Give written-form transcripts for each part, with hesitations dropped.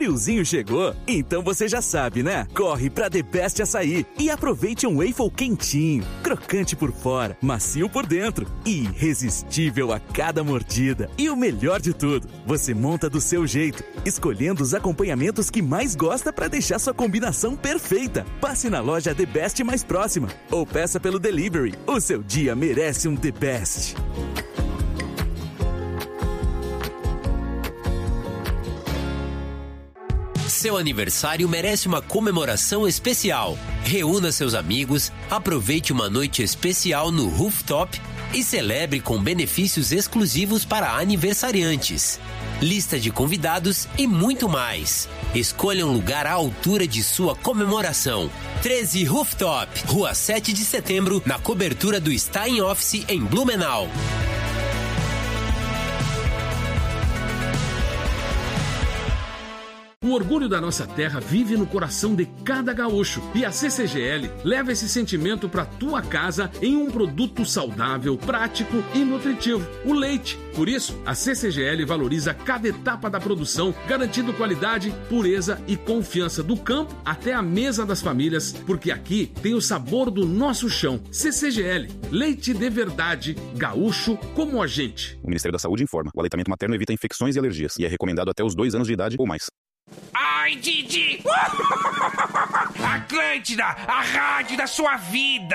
friozinho chegou, então você já sabe, né? Corre pra The Best Açaí e aproveite um waffle quentinho, crocante por fora, macio por dentro e irresistível a cada mordida. E o melhor de tudo, você monta do seu jeito, escolhendo os acompanhamentos que mais gosta para deixar sua combinação perfeita. Passe na loja The Best mais próxima ou peça pelo delivery. O seu dia merece um The Best. Seu aniversário merece uma comemoração especial. Reúna seus amigos, aproveite uma noite especial no Rooftop e celebre com benefícios exclusivos para aniversariantes. Lista de convidados e muito mais. Escolha um lugar à altura de sua comemoração. 13 Rooftop, Rua 7 de Setembro, na cobertura do Stein Office em Blumenau. O orgulho da nossa terra vive no coração de cada gaúcho e a CCGL leva esse sentimento para tua casa em um produto saudável, prático e nutritivo, o leite. Por isso, a CCGL valoriza cada etapa da produção, garantindo qualidade, pureza e confiança do campo até a mesa das famílias, porque aqui tem o sabor do nosso chão. CCGL, leite de verdade, gaúcho como a gente. O Ministério da Saúde informa, o aleitamento materno evita infecções e alergias e é recomendado até os 2 anos de idade ou mais. Ai, Didi! Atlântida, a rádio da sua vida!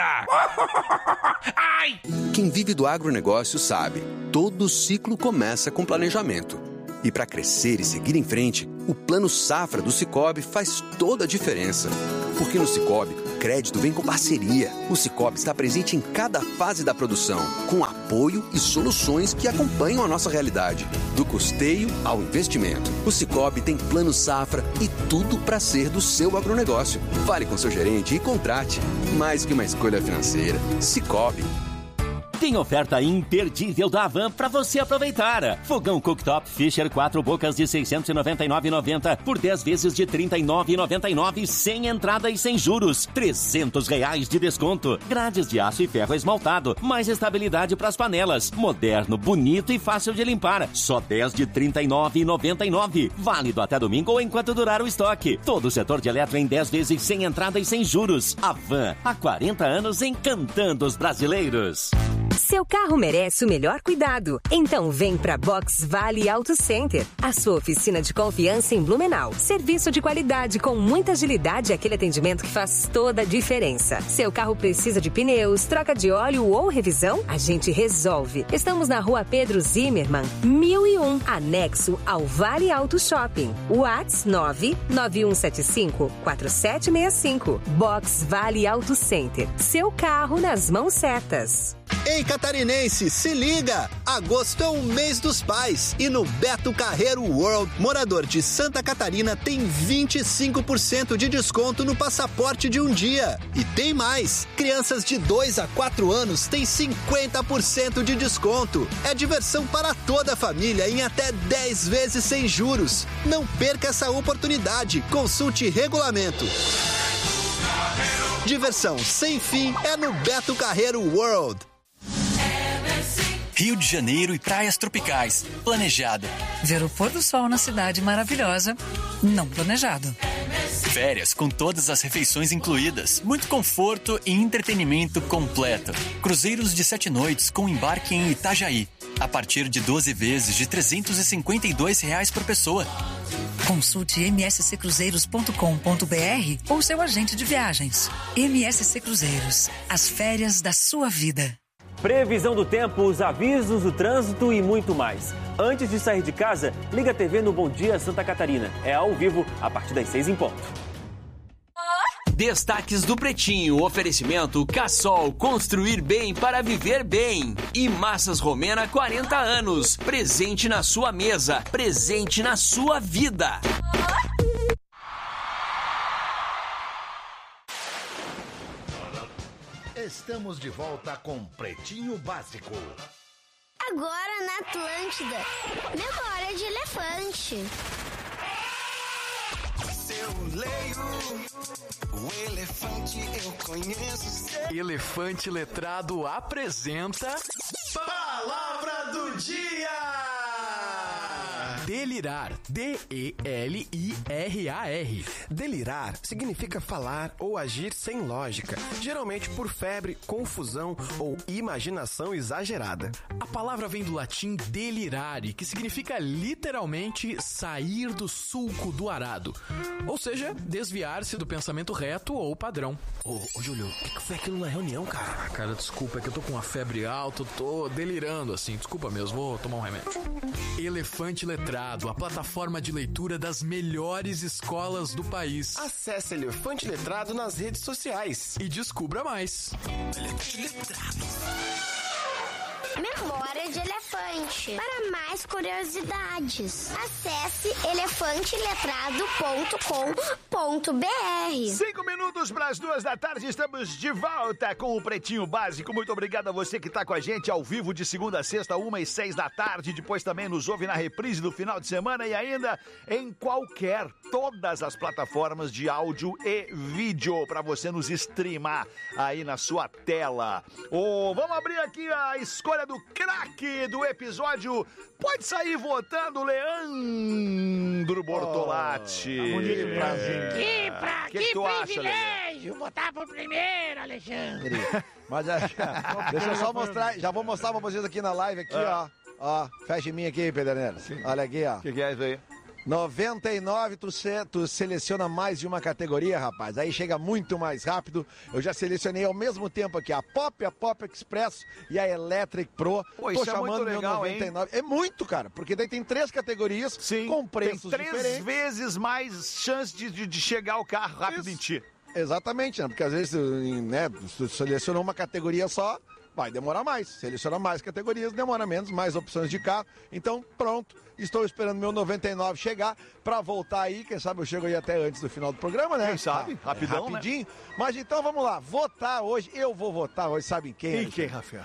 Ai! Quem vive do agronegócio sabe, todo ciclo começa com planejamento. E para crescer e seguir em frente, o Plano Safra do Sicoob faz toda a diferença. Porque no Sicoob, crédito vem com parceria. O Sicoob está presente em cada fase da produção, com apoio e soluções que acompanham a nossa realidade. Do custeio ao investimento. O Sicoob tem Plano Safra e tudo para ser do seu agronegócio. Fale com seu gerente e contrate. Mais que uma escolha financeira. Sicoob. Tem oferta imperdível da Havan para você aproveitar. Fogão cooktop Fisher 4 bocas de R$ 699,90 por 10 vezes de R$ 39,99 sem entrada e sem juros. R$ 300 de desconto. Grades de aço e ferro esmaltado. Mais estabilidade para as panelas. Moderno, bonito e fácil de limpar. Só 10 de R$ 39,99. Válido até domingo ou enquanto durar o estoque. Todo o setor de eletro em 10 vezes sem entrada e sem juros. Havan, há 40 anos encantando os brasileiros. Seu carro merece o melhor cuidado. Então vem pra Box Vale Auto Center, a sua oficina de confiança em Blumenau. Serviço de qualidade com muita agilidade e aquele atendimento que faz toda a diferença. Seu carro precisa de pneus, troca de óleo ou revisão? A gente resolve. Estamos na Rua Pedro Zimmermann, 1001, anexo ao Vale Auto Shopping. WhatsApp 99175-4765. Box Vale Auto Center. Seu carro nas mãos certas. Ei, catarinense, se liga! Agosto é o mês dos pais e no Beto Carreiro World, morador de Santa Catarina tem 25% de desconto no passaporte de um dia. E tem mais! Crianças de 2 a 4 anos têm 50% de desconto. É diversão para toda a família em até 10 vezes sem juros. Não perca essa oportunidade. Consulte regulamento. Diversão sem fim é no Beto Carreiro World. Rio de Janeiro e praias tropicais. Planejado. Ver o pôr do sol na cidade maravilhosa. Não planejado. Férias com todas as refeições incluídas. Muito conforto e entretenimento completo. Cruzeiros de 7 noites com embarque em Itajaí. A partir de 12 vezes de R$ 352 por pessoa. Consulte msccruzeiros.com.br ou seu agente de viagens. MSC Cruzeiros. As férias da sua vida. Previsão do tempo, os avisos do trânsito e muito mais. Antes de sair de casa, liga a TV no Bom Dia Santa Catarina. É ao vivo, a partir das 6 em ponto. Destaques do Pretinho, oferecimento Cassol, construir bem para viver bem. E Massas Romena, 40 anos, presente na sua mesa, presente na sua vida. Estamos de volta com Pretinho Básico. Agora na Atlântida, memória de elefante. Eu leio o elefante, eu conheço. Elefante Letrado apresenta Palavra do Dia. delirar. D-E-L-I-R-A-R. Delirar significa falar ou agir sem lógica, geralmente por febre, confusão ou imaginação exagerada. A palavra vem do latim delirare, que significa literalmente sair do sulco do arado, ou seja, desviar-se do pensamento reto ou padrão. Ô, Júlio, o que foi aquilo na reunião, cara? Cara, desculpa, é que eu tô com uma febre alta, eu tô delirando assim, desculpa mesmo, vou tomar um remédio. Elefante Letrado, a plataforma de leitura das melhores escolas do país. Acesse Elefante Letrado nas redes sociais e descubra mais. Elefante Letrado. Memória de Elefante. Para mais curiosidades, acesse elefanteletrado.com.br. 5 minutos para as 2 da tarde, estamos de volta com o Pretinho Básico. Muito obrigado a você que está com a gente ao vivo de segunda a sexta, 1 e 6 da tarde. Depois também nos ouve na reprise do final de semana e ainda em todas as plataformas de áudio e vídeo para você nos streamar aí na sua tela. Vamos abrir aqui a escolha do craque do episódio. Pode sair votando, Leandro Bortolatti. Que tu acha, privilégio votar por primeiro, Alexandre. Mas deixa eu só mostrar, já vou mostrar pra vocês aqui na live, aqui, ó, fecha em mim aqui, Pederneiras. Olha aqui, ó. O que é isso aí? 99, tu seleciona mais de uma categoria, rapaz. Aí chega muito mais rápido. Eu já selecionei ao mesmo tempo aqui a Pop Express e a Electric Pro. Pô, tô isso chamando é muito legal, meu 99. Hein? É muito, cara, porque daí tem 3 categorias com preços tem 3 diferentes. vezes mais chance de chegar o carro rápido em ti. Exatamente, né? Porque às vezes, né, tu selecionou uma categoria só, vai demorar mais. Seleciona mais categorias, demora menos, mais opções de carro. Então, pronto. Estou esperando meu 99 chegar pra voltar aí. Quem sabe eu chego aí até antes do final do programa, né? Quem sabe? Rapidão, rapidinho. Né? Mas então vamos lá. Votar hoje. Eu vou votar hoje. Sabe em quem? Em quem, Rafinha?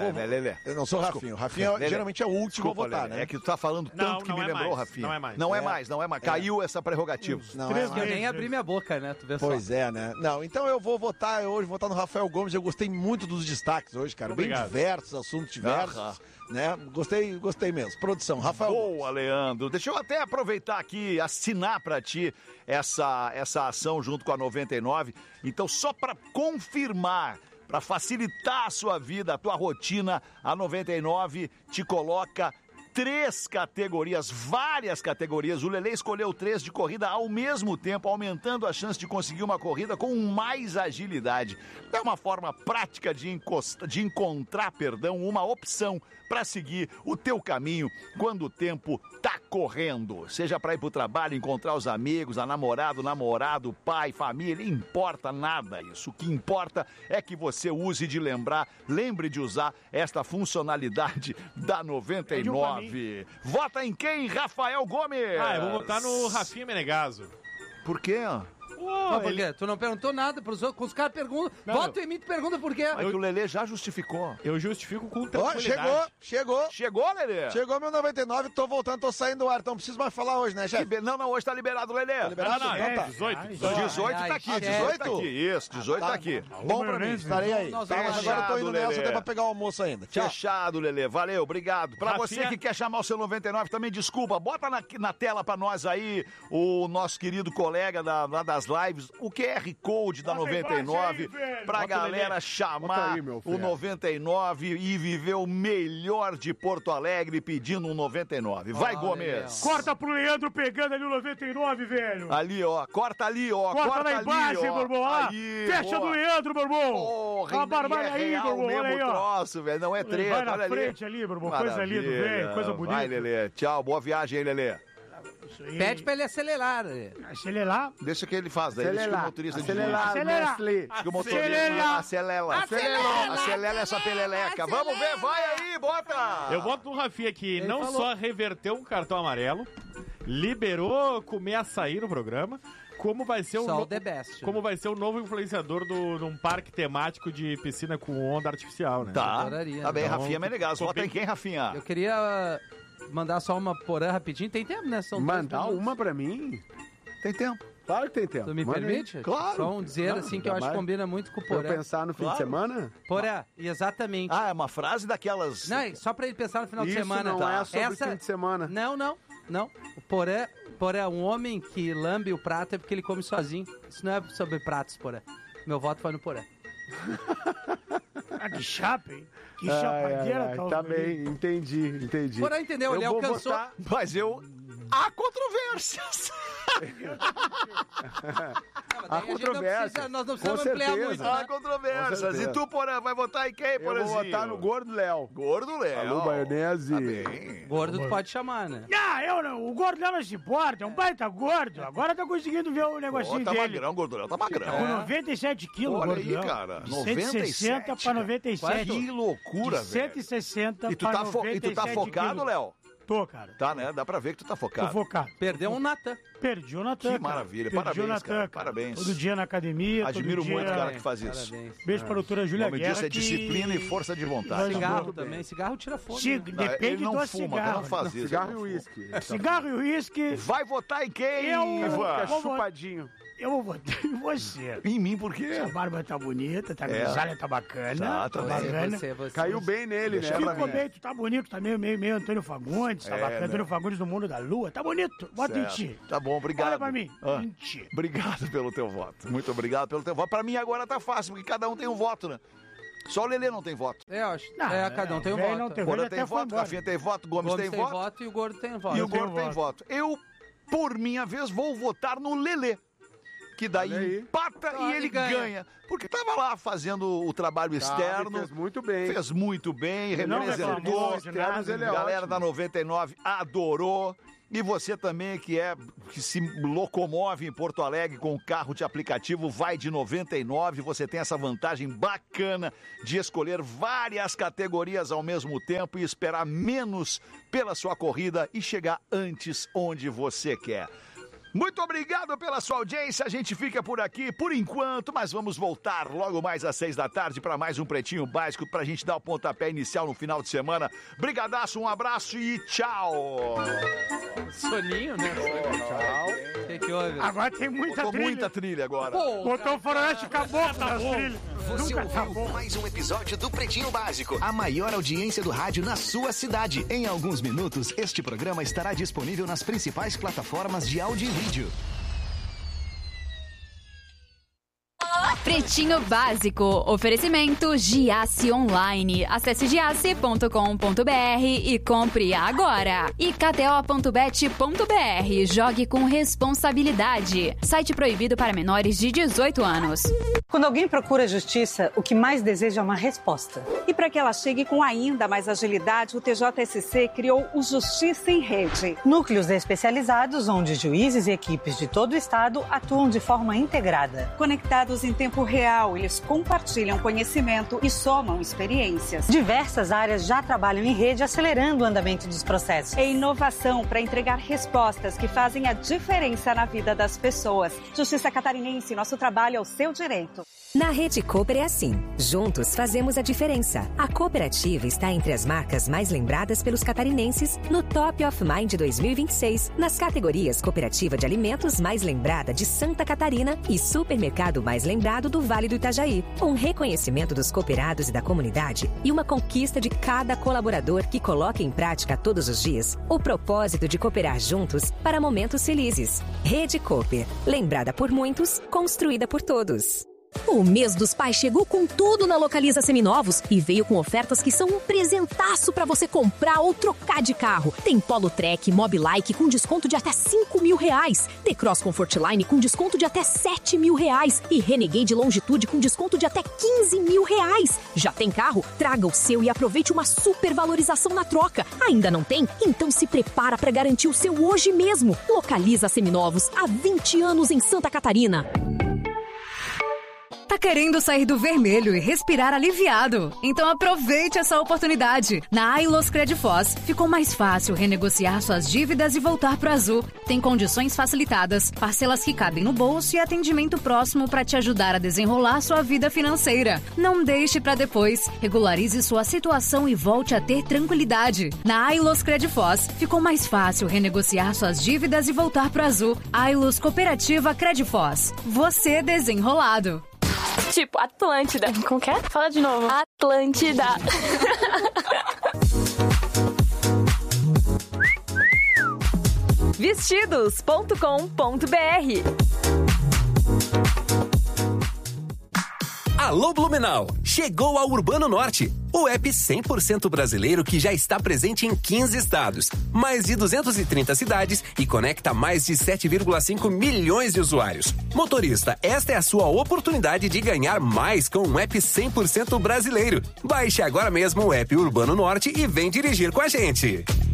Eu não sou Rafinha. O Rafinha geralmente é o último a votar, né? É que tu tá falando tanto que me lembrou, Rafinha. Não é mais. Não é mais. Caiu essa prerrogativa. Eu nem abri minha boca, né? Tu vê só. Pois é, né? Não, então eu vou votar hoje, votar no Rafael Gomes. Eu gostei muito dos destaques hoje, cara. Obrigado. Bem diversos, assuntos diversos. Né? Gostei mesmo. Produção, Rafael. Boa, Leandro. Deixa eu até aproveitar aqui, assinar pra ti essa ação junto com a 99. Então, só pra confirmar, pra facilitar a sua vida, a tua rotina, a 99 te coloca 3 categorias, várias categorias. O Lelê escolheu 3 de corrida ao mesmo tempo, aumentando a chance de conseguir uma corrida com mais agilidade. É uma forma prática de encontrar uma opção para seguir o teu caminho quando o tempo tá correndo. Seja para ir pro trabalho, encontrar os amigos, a namorado, pai, família, não importa nada isso. O que importa é que você lembre de usar esta funcionalidade da 99. Vota em quem, Rafael Gomes? Eu vou votar no Rafinha Menegaso. Por quê? Por quê? Tu não perguntou nada pros outros. Os caras perguntam. Vota em mim, tu pergunta por quê. É que o Lelê já justificou. Eu justifico com tranquilidade. Chegou. Chegou, Lelê? Chegou meu 99, tô voltando, tô saindo do ar. Então não preciso mais falar hoje, né, chefe? Não, hoje tá liberado, Lelê. Tá liberado? Não, então tá. 18. 18 tá aqui, 18 tá aqui. Isso, 18 tá aqui. Bom pra mim, estarei aí. Mas agora eu tô indo nessa, até pra pegar o almoço ainda. Tchau. Fechado, Lelê. Valeu, obrigado. Pra você que quer chamar o seu 99 também, desculpa, bota na tela pra nós aí o nosso querido colega lá das lives, o QR Code da 99, pra galera chamar o 99 e viver o melhor de Porto Alegre pedindo um 99. Vai, Gomes. Corta pro Leandro pegando ali o 99, velho. Ali, ó. Corta ali, ó. Corta lá embaixo, meu irmão. Fecha do Leandro, meu irmão. Porra, barbalha aí, meu irmão. Olha aí, troço, velho. Não é treta. Vai na frente ali, meu irmão. Coisa linda, velho. Coisa bonita. Vai, Lelê. Tchau. Boa viagem aí, Lelê. Pede pra ele acelerar. Acelerar? Deixa que ele faz, daí deixa que o motorista acelerar. Diz que o motorista acelera essa peleleca. Vamos ver, vai aí, bota! Eu voto no Rafinha que não só reverteu um cartão amarelo, liberou comer açaí no programa, como vai ser como vai ser o novo influenciador num parque temático de piscina com onda artificial, né? Tá bem, Rafinha Menegaso. Vota em quem, Rafinha? Eu queria mandar só uma porã rapidinho. Tem tempo, né? Mandar uma pra mim? Tem tempo. Claro que tem tempo. Tu me permite? Claro. Só um dizer assim que eu acho que combina muito com o porã. Pra pensar no fim de semana? Porã, exatamente. É uma frase daquelas... Não, só pra ele pensar no final de semana. Isso não é sobre fim de semana. Não. Não, o Porã é um homem que lambe o prato é porque ele come sozinho. Isso não é sobre pratos, Porã. Meu voto foi no Porã. Que chapa, hein? Que chapadeira, Tá bem, entendi. Porã entendeu, ele alcançou... Mas há controvérsias. Há controvérsias. Nós não precisamos ampliar muito. Há controvérsias. E tu, Porã, vai votar em quem, Porãzinho? Eu vou votar no Gordo Léo. Gordo Léo. Alô, maionese. Tá bem. Gordo tu pode chamar, né? Não, eu não. O Gordo Léo não se importa. É um baita gordo. Agora tá conseguindo ver o negocinho tá dele. Magrão, Gordo Léo. Tá magrão. Com 97 quilos, Olha Gordo aí, Léo. cara. De 160 pra 97. Que loucura, de 160 velho. pra 97 E tu tá focado, Léo? Tô, cara. Tá, né? Dá pra ver que tu tá focado. Tô focado. Perdeu um Natan. Perdi o Natan. Que maravilha. Parabéns, cara. Parabéns. Todo dia na academia. Admiro todo dia... muito o cara que faz isso. Beijo pra doutora Júlia Guerra. O nome disso é disciplina e força de vontade. Cigarro também. Cigarro tira fome. Depende ele não do fuma, cigarro. Não faz isso. Cigarro e uísque. Cigarro e uísque. Vai votar em quem, Ivan? Chupadinho. Eu vou votar em você. Em mim, por quê? A barba tá bonita, tá grisalha, tá bacana. Tá bacana. Caiu bem nele, né? Ficou bem, tu tá bonito, tá meio Antônio Fagundes, tá bacana. né? Antônio Fagundes do Mundo da Lua, tá bonito. Vota em ti. Tá bom, obrigado. Olha pra mim, em ti. Obrigado pelo teu voto. Muito obrigado pelo teu voto. Pra mim agora tá fácil, porque cada um tem um voto, né? Só o Lelê não tem voto. Eu acho. Cada um tem um voto. Não tem, Porã tem voto, Rafinha tem voto, Gomes tem voto. E o Gordo tem voto. E o Gordo tem voto. Eu, por minha vez, vou votar no Lelê. Que daí empata e ele ganha. Porque tava lá fazendo o trabalho externo. Fez muito bem. Fez muito bem, representou. A galera da 99 adorou. E você também que se locomove em Porto Alegre com o carro de aplicativo, vai de 99. Você tem essa vantagem bacana de escolher várias categorias ao mesmo tempo e esperar menos pela sua corrida e chegar antes onde você quer. Muito obrigado pela sua audiência, a gente fica por aqui por enquanto, mas vamos voltar logo mais às 6 da tarde para mais um Pretinho Básico pra gente dar o pontapé inicial no final de semana. Brigadaço, um abraço e tchau! Soninho, né? Tchau. O que houve? Agora tem muita Botou trilha. muita trilha agora. Botou o faroeste caboclo nas trilhas. Você ouviu mais um episódio do Pretinho Básico, a maior audiência do rádio na sua cidade. Em alguns minutos, este programa estará disponível nas principais plataformas de áudio e vídeo. Pretinho Básico. Oferecimento Giasse Online. Acesse giasse.com.br e compre agora. E kto.bet.br. Jogue com responsabilidade. Site proibido para menores de 18 anos. Quando alguém procura justiça, o que mais deseja é uma resposta. E para que ela chegue com ainda mais agilidade, o TJSC criou o Justiça em Rede. Núcleos especializados onde juízes e equipes de todo o estado atuam de forma integrada. Conectados em tempo real, eles compartilham conhecimento e somam experiências. Diversas áreas já trabalham em rede, acelerando o andamento dos processos. É inovação para entregar respostas que fazem a diferença na vida das pessoas. Justiça Catarinense, nosso trabalho é o seu direito. Na Rede Cooper é assim. Juntos fazemos a diferença. A cooperativa está entre as marcas mais lembradas pelos catarinenses no Top of Mind 2026, nas categorias Cooperativa de Alimentos mais lembrada de Santa Catarina e Supermercado mais lembrado do Vale do Itajaí. Um reconhecimento dos cooperados e da comunidade e uma conquista de cada colaborador que coloca em prática todos os dias o propósito de cooperar juntos para momentos felizes. Rede Cooper, lembrada por muitos, construída por todos. O mês dos pais chegou com tudo na Localiza Seminovos e veio com ofertas que são um presentaço para você comprar ou trocar de carro. Tem Polo Trek, Mobilike com desconto de até R$5.000. T-Cross Comfortline com desconto de até R$7.000. E Renegade Longitude com desconto de até R$15.000. Já tem carro? Traga o seu e aproveite uma super valorização na troca. Ainda não tem? Então se prepara para garantir o seu hoje mesmo. Localiza Seminovos, há 20 anos em Santa Catarina. Tá querendo sair do vermelho e respirar aliviado? Então aproveite essa oportunidade. Na Ailos Credifós, ficou mais fácil renegociar suas dívidas e voltar pro azul. Tem condições facilitadas, parcelas que cabem no bolso e atendimento próximo para te ajudar a desenrolar sua vida financeira. Não deixe para depois. Regularize sua situação e volte a ter tranquilidade. Na Ailos Credifós, ficou mais fácil renegociar suas dívidas e voltar pro azul. Ailos Cooperativa Credifós. Você desenrolado. Tipo, Atlântida. Como que é? Fala de novo. Atlântida. Vestidos.com.br. Alô Blumenau, chegou ao Urbano Norte, o app 100% brasileiro que já está presente em 15 estados, mais de 230 cidades e conecta mais de 7,5 milhões de usuários. Motorista, esta é a sua oportunidade de ganhar mais com um app 100% brasileiro. Baixe agora mesmo o app Urbano Norte e vem dirigir com a gente.